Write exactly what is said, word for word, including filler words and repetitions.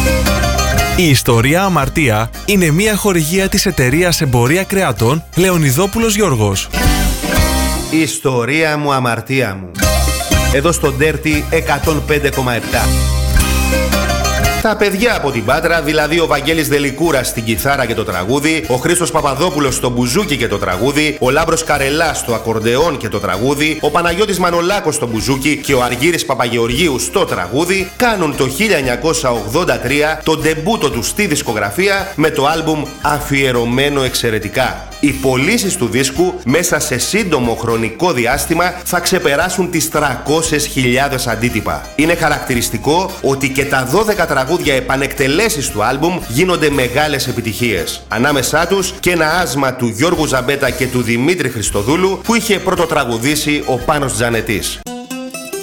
Η ιστορία Αμαρτία είναι μια χορηγία της εταιρείας εμπορία κρεατών Λεωνιδόπουλος Γιώργος. Η ιστορία μου, αμαρτία μου. Εδώ στο Dirty εκατόν πέντε κόμμα επτά. Τα παιδιά από την Πάτρα, δηλαδή ο Βαγγέλης Δελικούρας στην κιθάρα και το τραγούδι, ο Χρήστος Παπαδόπουλος στο μπουζούκι και το τραγούδι, ο Λάμπρος Καρελάς στο ακορντεόν και το τραγούδι, ο Παναγιώτης Μανολάκος στο μπουζούκι και ο Αργύρης Παπαγεωργίου στο τραγούδι, κάνουν το χίλια εννιακόσια ογδόντα τρία τον ντεμπούτο του στη δισκογραφία με το άλμπουμ Αφιερωμένο Εξαιρετικά. Οι πωλήσεις του δίσκου μέσα σε σύντομο χρονικό διάστημα θα ξεπεράσουν τις τριακόσιες χιλιάδες αντίτυπα. Είναι χαρακτηριστικό ότι και τα δώδεκα τραγούδια επανεκτελέσεις του άλμπουμ γίνονται μεγάλες επιτυχίες. Ανάμεσά τους και ένα άσμα του Γιώργου Ζαμπέτα και του Δημήτρη Χριστοδούλου που είχε πρωτοτραγουδήσει ο Πάνος Τζανετής.